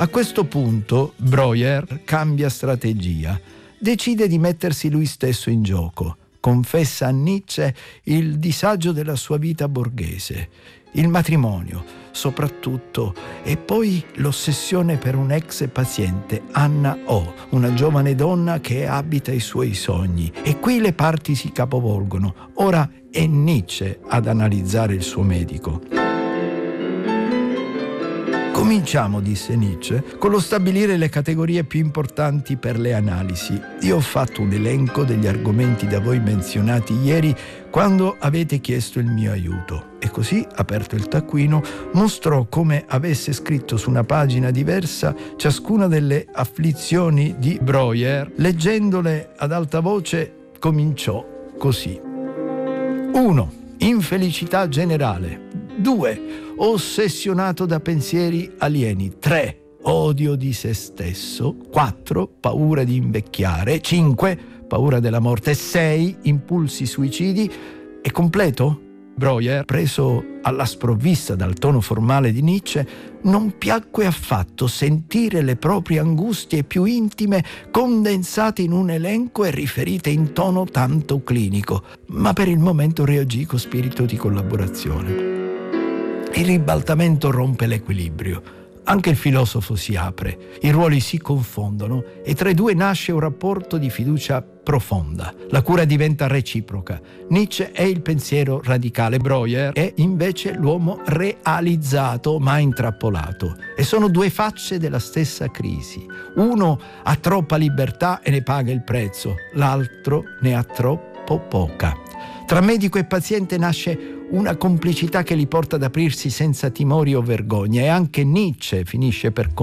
A questo punto Breuer cambia strategia, decide di mettersi lui stesso in gioco, confessa a Nietzsche il disagio della sua vita borghese, il matrimonio soprattutto, e poi l'ossessione per un ex paziente, Anna O, una giovane donna che abita i suoi sogni. E qui le parti si capovolgono. Ora è Nietzsche ad analizzare il suo medico. Cominciamo, disse Nietzsche, con lo stabilire le categorie più importanti per le analisi. Io ho fatto un elenco degli argomenti da voi menzionati ieri quando avete chiesto il mio aiuto. E così, aperto il taccuino, mostrò come avesse scritto su una pagina diversa ciascuna delle afflizioni di Breuer. Leggendole ad alta voce, cominciò così. 1. Infelicità generale. 2. Ossessionato da pensieri alieni. 3. Odio di se stesso. 4. Paura di invecchiare. 5. Paura della morte. 6. Impulsi suicidi. È completo? Breuer, preso alla sprovvista dal tono formale di Nietzsche, non piacque affatto sentire le proprie angustie più intime condensate in un elenco e riferite in tono tanto clinico, ma per il momento reagì con spirito di collaborazione. Il ribaltamento rompe l'equilibrio. Anche il filosofo si apre, i ruoli si confondono e tra i due nasce un rapporto di fiducia profonda. La cura diventa reciproca. Nietzsche è il pensiero radicale, Breuer è invece l'uomo realizzato ma intrappolato. E sono due facce della stessa crisi. Uno ha troppa libertà e ne paga il prezzo, l'altro ne ha troppo poca. Tra medico e paziente nasce una complicità che li porta ad aprirsi senza timori o vergogna, e anche Nietzsche finisce per